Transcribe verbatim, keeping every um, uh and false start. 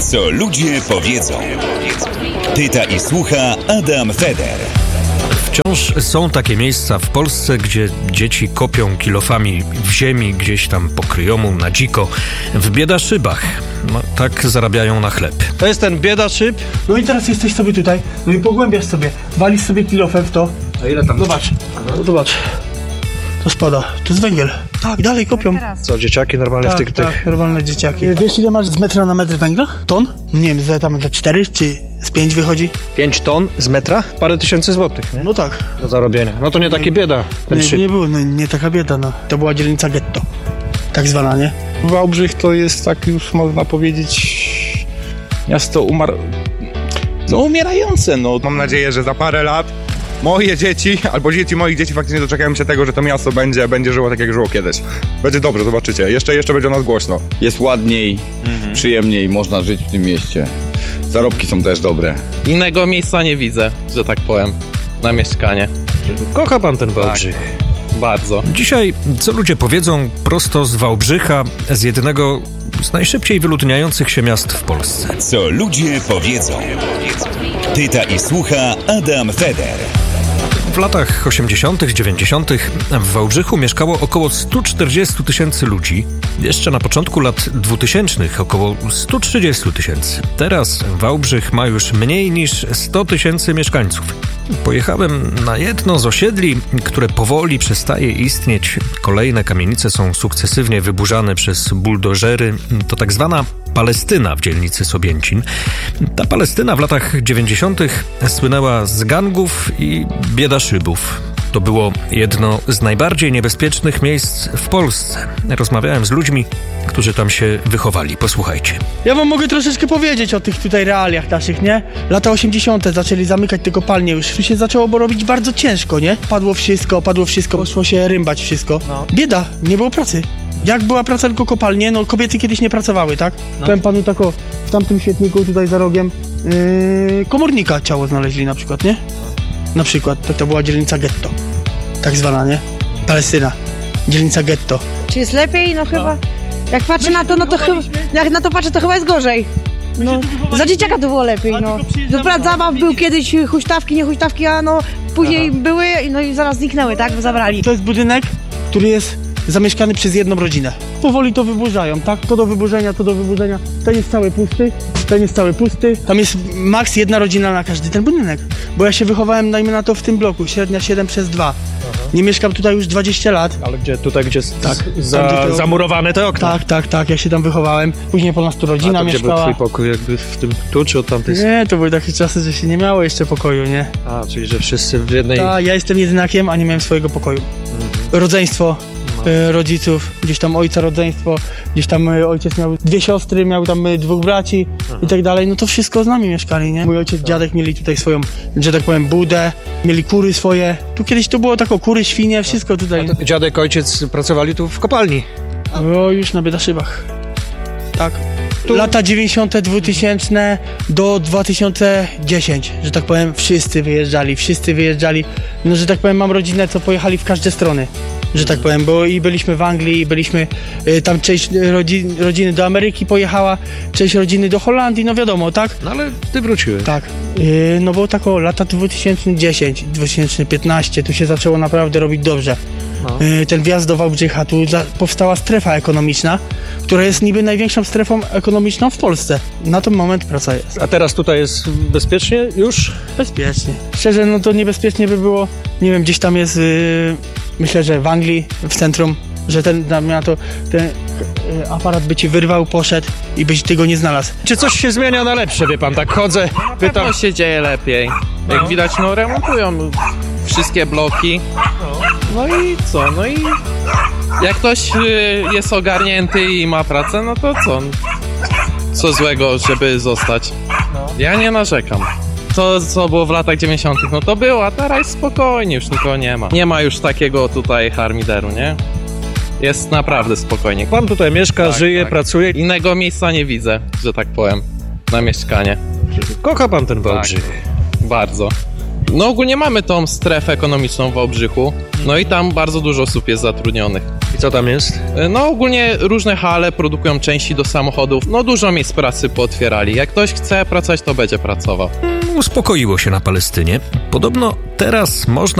Co ludzie powiedzą. Pyta i słucha Adam Feder. Wciąż są takie miejsca w Polsce, gdzie dzieci kopią kilofami w ziemi, gdzieś tam po kryjomu, na dziko, w biedaszybach. No, tak zarabiają na chleb. To jest ten biedaszyb. No i teraz jesteś sobie tutaj, no i pogłębiasz sobie, walisz sobie kilofem w to. A ile tam? Zobacz, no, zobacz. To spada, to jest węgiel. Tak, dalej kopią. Co, dzieciaki normalnie Tak, w tych... tak, tych... normalne dzieciaki. Wiesz ile masz z metra na metr węgla? Ton? Nie wiem, z tam za cztery czy z pięć wychodzi? pięć ton z metra? Parę tysięcy złotych, nie? No tak. Do zarobienia. No to nie takie bieda, ten Nie, szyb. nie było, no, nie taka bieda, no. To była dzielnica getto. Tak zwana, nie? Wałbrzych to jest, tak już można powiedzieć, miasto umar... no umierające. No. Mam nadzieję, że za parę lat moje dzieci, albo dzieci moich dzieci faktycznie doczekają się tego, że to miasto będzie, będzie żyło tak, jak żyło kiedyś. Będzie dobrze, zobaczycie. Jeszcze, jeszcze będzie o nas głośno. Jest ładniej, mhm. przyjemniej, można żyć w tym mieście. Zarobki są też dobre. Innego miejsca nie widzę, że tak powiem, na mieszkanie. Kocha pan ten Wałbrzych? Tak, bardzo. Dzisiaj, co ludzie powiedzą, prosto z Wałbrzycha, z jednego z najszybciej wyludniających się miast w Polsce. Co ludzie powiedzą. Pyta i słucha Adam Feder. W latach osiemdziesiątych, dziewięćdziesiątych w Wałbrzychu mieszkało około sto czterdzieści tysięcy ludzi. Jeszcze na początku lat dwutysięcznych około sto trzydzieści tysięcy. Teraz Wałbrzych ma już mniej niż sto tysięcy mieszkańców. Pojechałem na jedno z osiedli, które powoli przestaje istnieć. Kolejne kamienice są sukcesywnie wyburzane przez buldożery. To tak zwana Palestyna w dzielnicy Sobięcin. Ta Palestyna w latach dziewięćdziesiątych słynęła z gangów i biedaszybów. To było jedno z najbardziej niebezpiecznych miejsc w Polsce. Rozmawiałem z ludźmi, którzy tam się wychowali. Posłuchajcie. Ja wam mogę troszeczkę powiedzieć o tych tutaj realiach naszych, nie? Lata osiemdziesiąte zaczęli zamykać te kopalnie już. Tu się zaczęło bo robić bardzo ciężko, nie? Padło wszystko, padło wszystko, poszło się rymbać wszystko. No. Bieda, nie było pracy. Jak była praca tylko kopalnie, no kobiety kiedyś nie pracowały, tak? No. Powiem panu tak o, w tamtym świetniku tutaj za rogiem yy, komornika ciało znaleźli na przykład, nie? Na przykład, to, to była dzielnica getto. Tak zwana, nie? Palestyna. Dzielnica getto. Czy jest lepiej? No chyba. Jak patrzę na to, no to chyba. Jak na to patrzę, to chyba jest gorzej. No, za dzieciaka to było lepiej, no. Dobra, zabaw był kiedyś, huśtawki, nie huśtawki, a no później Aha. były, no i zaraz zniknęły, tak? Bo zabrali. To jest budynek, który jest zamieszkany przez jedną rodzinę. Powoli to wyburzają, tak? To do wyburzenia, to do wyburzenia. Ten jest cały pusty, ten jest cały pusty. Tam jest maks jedna rodzina na każdy ten budynek. Bo ja się wychowałem, dajmy na to, w tym bloku, średnia siedem przez dwa. Aha. Nie mieszkam tutaj już dwadzieścia lat. Ale gdzie, tutaj gdzie tak, za, te zamurowane te okna? Tak, tak, tak, ja się tam wychowałem. Później po nas tu rodzina A to mieszkała. Gdzie był twój pokój, jakby w tym tu, czy od tamtej strony? Nie, to były takie czasy, że się nie miało jeszcze pokoju, nie? A, czyli że wszyscy w jednej... Tak, ja jestem jedynakiem, a nie miałem swojego pokoju. Mhm. Rodzeństwo. Rodziców, gdzieś tam ojca rodzeństwo, gdzieś tam ojciec miał dwie siostry, miał tam dwóch braci Aha. i tak dalej, no to wszystko z nami mieszkali, nie? Mój ojciec, dziadek mieli tutaj swoją, że tak powiem, budę, mieli kury swoje, tu kiedyś to było tako, kury, świnie, wszystko tutaj. A to dziadek, ojciec pracowali tu w kopalni? O, już na biedaszybach. Tak. Tu... Lata dziewięćdziesiąte, dwutysięczne do dwa tysiące dziesiąte, że tak powiem, wszyscy wyjeżdżali, wszyscy wyjeżdżali, no że tak powiem, mam rodzinę, co pojechali w każde strony. Że tak powiem, bo i byliśmy w Anglii, i byliśmy, y, tam część rodzin, rodziny do Ameryki pojechała, część rodziny do Holandii, no wiadomo, tak? No ale ty wróciłeś. Tak, y, no bo tak o lata dwa tysiące dziesiąte, dwa tysiące piętnaście, tu się zaczęło naprawdę robić dobrze. No. Y, ten wjazd do Wałbrzycha, tu za, powstała strefa ekonomiczna, która jest niby największą strefą ekonomiczną w Polsce. Na ten moment praca jest. A teraz tutaj jest bezpiecznie już? Bezpiecznie. Szczerze, no to niebezpiecznie by było, nie wiem, gdzieś tam jest... Y, Myślę, że w Anglii, w centrum, że ten, na to, ten y, aparat by ci wyrwał, poszedł i byś tego nie znalazł. Czy coś się zmienia na lepsze, wie pan, tak chodzę, pytam. No się dzieje lepiej. Jak no. widać, no remontują wszystkie bloki. No i co, no i jak ktoś y, jest ogarnięty i ma pracę, no to co? Co złego, żeby zostać? Ja nie narzekam. To, co było w latach dziewięćdziesiątych, no to było, a teraz jest spokojnie, już nikogo nie ma. Nie ma już takiego tutaj harmideru, nie? Jest naprawdę spokojnie. Pan tutaj mieszka, tak, żyje, tak. pracuje. Innego miejsca nie widzę, że tak powiem, na mieszkanie. Kocha pan ten Wałbrzych? Tak, bardzo. No ogólnie mamy tą strefę ekonomiczną w Wałbrzychu, no i tam bardzo dużo osób jest zatrudnionych. Co tam jest? No ogólnie różne hale produkują części do samochodów. No dużo miejsc pracy pootwierali. Jak ktoś chce pracować, to będzie pracował. Uspokoiło się na Palestynie. Podobno teraz można